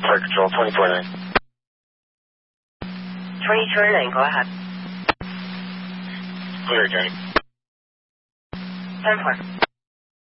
Flight Control, 24-9. 24-9, go ahead. Clear again. 10-4.